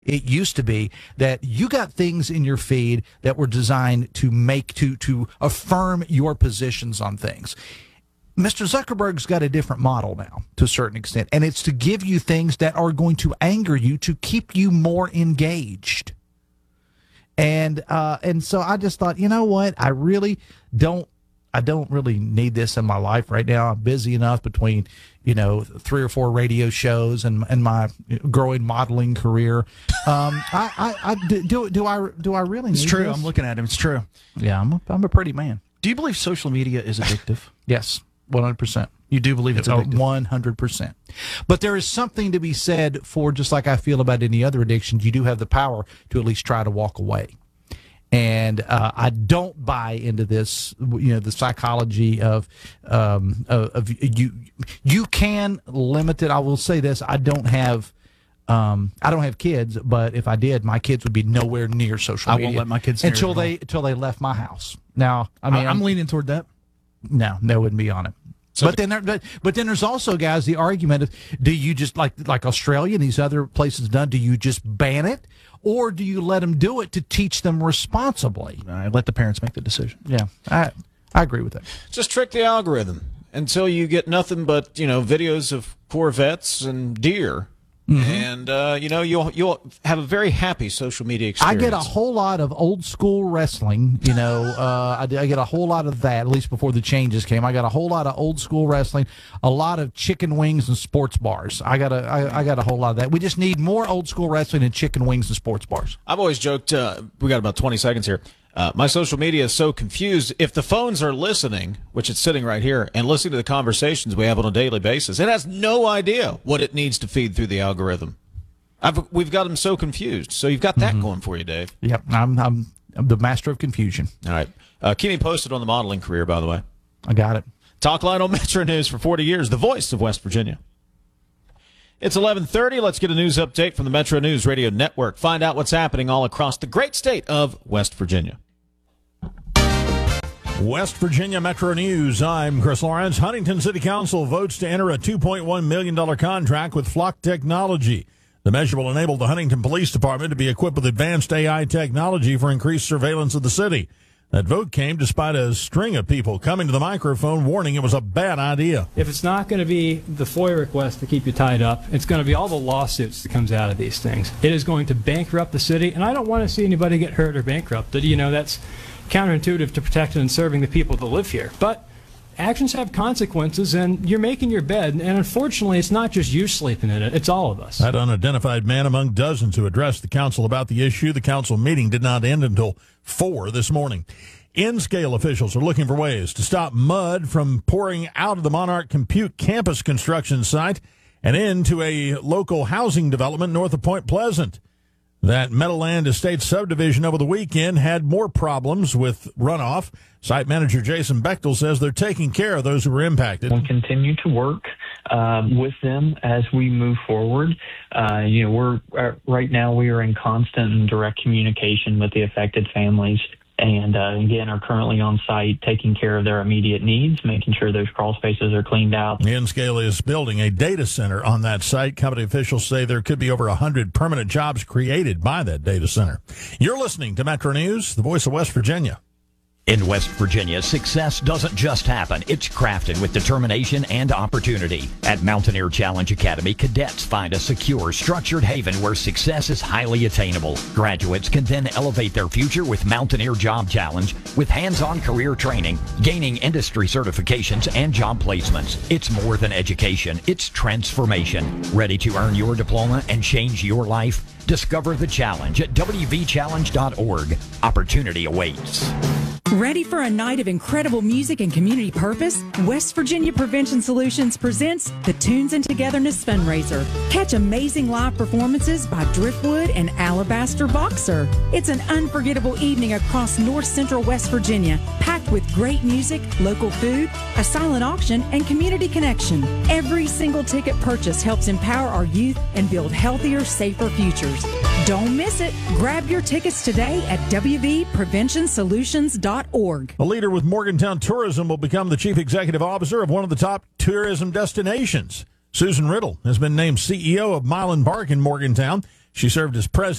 It used to be that you got things in your feed that were designed to affirm your positions on things. Mr. Zuckerberg's got a different model now to a certain extent, and it's to give you things that are going to anger you to keep you more engaged. And so I just thought, you know what? I don't really need this in my life right now. I'm busy enough between, 3 or 4 radio shows and my growing modeling career. Do I really need It's true. this? I'm looking at him. It's true. Yeah, I'm a pretty man. Do you believe social media is addictive? Yes, 100%. You do believe it's addictive? 100%. But there is something to be said for, just like I feel about any other addiction, you do have the power to at least try to walk away. And I don't buy into this, the psychology of you can limit it. I will say this: I don't have kids, but if I did, my kids would be nowhere near social media. I won't let my kids until they left my house. Now, I'm leaning toward that. No, they wouldn't be on it. So but then there's also, guys, the argument of, do you just like Australia and these other places done? Do you just ban it, or do you let them do it to teach them responsibly? I let the parents make the decision. Yeah, I agree with that. Just trick the algorithm until you get nothing but videos of Corvettes and deer. Mm-hmm. And you'll have a very happy social media experience. I get a whole lot of old school wrestling. I get a whole lot of that. At least before the changes came, I got a whole lot of old school wrestling, a lot of chicken wings and sports bars. I got a whole lot of that. We just need more old school wrestling and chicken wings and sports bars. I've always joked. We got about 20 seconds here. My social media is so confused. If the phones are listening, which it's sitting right here, and listening to the conversations we have on a daily basis, it has no idea what it needs to feed through the algorithm. We've got them so confused. So you've got that going for you, Dave. Yep, I'm the master of confusion. All right. Keep me posted on the modeling career, by the way. I got it. Talk line on Metro News for 40 years, the voice of West Virginia. It's 11:30. Let's get a news update from the Metro News Radio Network. Find out what's happening all across the great state of West Virginia. West Virginia Metro News. I'm Chris Lawrence. Huntington City Council votes to enter a $2.1 million contract with Flock Technology. The measure will enable the Huntington Police Department to be equipped with advanced AI technology for increased surveillance of the city. That vote came despite a string of people coming to the microphone warning it was a bad idea. If it's not going to be the FOIA request to keep you tied up, it's going to be all the lawsuits that comes out of these things. It is going to bankrupt the city, and I don't want to see anybody get hurt or bankrupted. That's counterintuitive to protecting and serving the people that live here. But actions have consequences, and you're making your bed, and unfortunately, it's not just you sleeping in it, it's all of us. That unidentified man among dozens who addressed the council about the issue. The council meeting did not end until 4 this morning. N-Scale officials are looking for ways to stop mud from pouring out of the Monarch Compute campus construction site and into a local housing development north of Point Pleasant. That Meadowland Estate subdivision over the weekend had more problems with runoff. Site manager Jason Bechtel says they're taking care of those who were impacted. We'll continue to work with them as we move forward. We're right now we are in constant and direct communication with the affected families. And again, are currently on site taking care of their immediate needs, making sure those crawl spaces are cleaned out. N-Scale is building a data center on that site. Company officials say there could be over 100 permanent jobs created by that data center. You're listening to Metro News, the voice of West Virginia. In West Virginia, success doesn't just happen. It's crafted with determination and opportunity. At Mountaineer Challenge Academy, cadets find a secure, structured haven where success is highly attainable. Graduates can then elevate their future with Mountaineer Job Challenge with hands-on career training, gaining industry certifications, and job placements. It's more than education. It's transformation. Ready to earn your diploma and change your life? Discover the challenge at wvchallenge.org. Opportunity awaits. Ready for a night of incredible music and community purpose? West Virginia Prevention Solutions presents the Tunes and Togetherness Fundraiser. Catch amazing live performances by Driftwood and Alabaster Boxer. It's an unforgettable evening across North Central West Virginia, packed with great music, local food, a silent auction, and community connection. Every single ticket purchase helps empower our youth and build healthier, safer futures. Don't miss it. Grab your tickets today at wvpreventionsolutions.org. A leader with Morgantown Tourism will become the chief executive officer of one of the top tourism destinations. Susan Riddle has been named CEO of Mile and Park in Morgantown. She served as president